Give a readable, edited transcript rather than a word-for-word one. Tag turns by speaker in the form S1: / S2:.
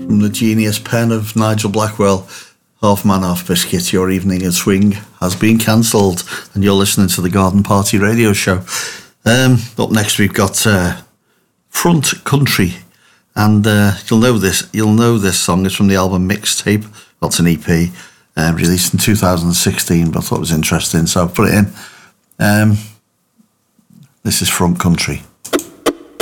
S1: From the genius pen of Nigel Blackwell, Half Man, Half Biscuit, your evening in swing has been cancelled, and you're listening to the Garden Party radio show. Up next we've got Front Country, and you'll know this song. It's from the album Mixtape. Well, it's an EP released in 2016, but I thought it was interesting, so I've put it in. This is Front Country.